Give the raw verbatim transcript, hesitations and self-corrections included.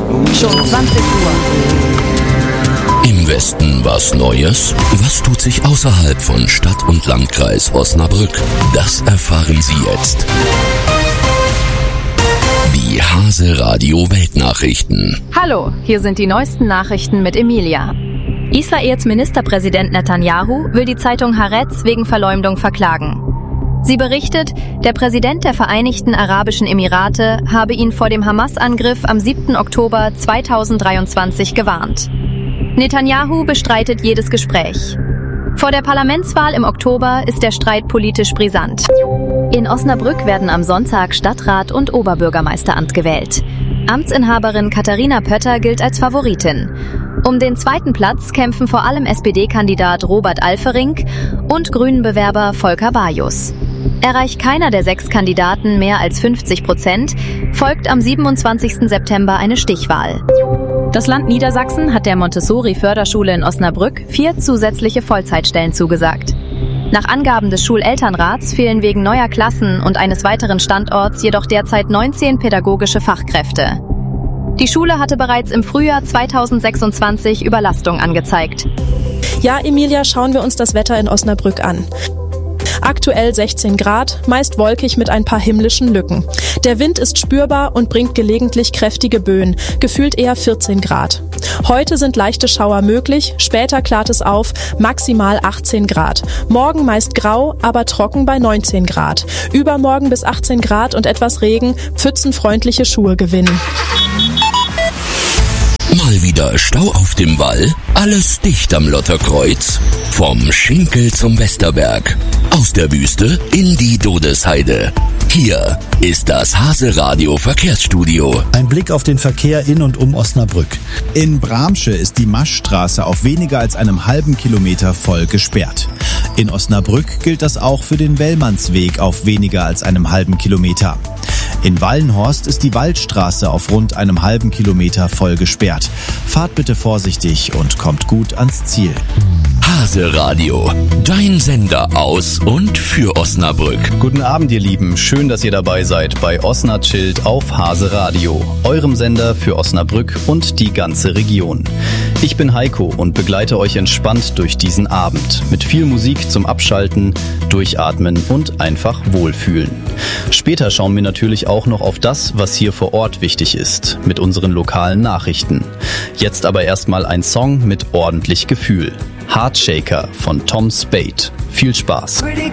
Schon zwanzig Uhr. Im Westen was Neues? Was tut sich außerhalb von Stadt und Landkreis Osnabrück? Das erfahren Sie jetzt. Die Hase Radio Weltnachrichten. Hallo, hier sind die neuesten Nachrichten mit Emilia. Israels Ministerpräsident Netanyahu will die Zeitung Haaretz wegen Verleumdung verklagen. Sie berichtet, der Präsident der Vereinigten Arabischen Emirate habe ihn vor dem Hamas-Angriff am siebten Oktober zweitausenddreiundzwanzig gewarnt. Netanyahu bestreitet jedes Gespräch. Vor der Parlamentswahl im Oktober ist der Streit politisch brisant. In Osnabrück werden am Sonntag Stadtrat und Oberbürgermeisteramt gewählt. Amtsinhaberin Katharina Pötter gilt als Favoritin. Um den zweiten Platz kämpfen vor allem S P D-Kandidat Robert Alferink und Grünen-Bewerber Volker Bajus. Erreicht keiner der sechs Kandidaten mehr als fünfzig Prozent, folgt am siebenundzwanzigsten September eine Stichwahl. Das Land Niedersachsen hat der Montessori-Förderschule in Osnabrück vier zusätzliche Vollzeitstellen zugesagt. Nach Angaben des Schulelternrats fehlen wegen neuer Klassen und eines weiteren Standorts jedoch derzeit neunzehn pädagogische Fachkräfte. Die Schule hatte bereits im Frühjahr zweitausendsechsundzwanzig Überlastung angezeigt. Ja, Emilia, schauen wir uns das Wetter in Osnabrück an. Aktuell sechzehn Grad, meist wolkig mit ein paar himmlischen Lücken. Der Wind ist spürbar und bringt gelegentlich kräftige Böen, gefühlt eher vierzehn Grad. Heute sind leichte Schauer möglich, später klart es auf, maximal achtzehn Grad. Morgen meist grau, aber trocken bei neunzehn Grad. Übermorgen bis achtzehn Grad und etwas Regen, pfützenfreundliche Schuhe gewinnen. Mal wieder Stau auf dem Wall? Alles dicht am Lotterkreuz. Vom Schinkel zum Westerberg. Aus der Wüste in die Dodesheide. Hier ist das Hase Radio Verkehrsstudio. Ein Blick auf den Verkehr in und um Osnabrück. In Bramsche ist die Maschstraße auf weniger als einem halben Kilometer voll gesperrt. In Osnabrück gilt das auch für den Wellmannsweg auf weniger als einem halben Kilometer. In Wallenhorst ist die Waldstraße auf rund einem halben Kilometer voll gesperrt. Fahrt bitte vorsichtig und kommt gut ans Ziel. Hase Radio, dein Sender aus und für Osnabrück. Guten Abend, ihr Lieben. Schön, dass ihr dabei seid bei Osnachild auf Hase Radio, eurem Sender für Osnabrück und die ganze Region. Ich bin Heiko und begleite euch entspannt durch diesen Abend mit viel Musik zum Abschalten, Durchatmen und einfach wohlfühlen. Später schauen wir natürlich auch noch auf das, was hier vor Ort wichtig ist, mit unseren lokalen Nachrichten. Jetzt aber erstmal ein Song mit ordentlich Gefühl. Heartshaker von Tom Spade. Viel Spaß.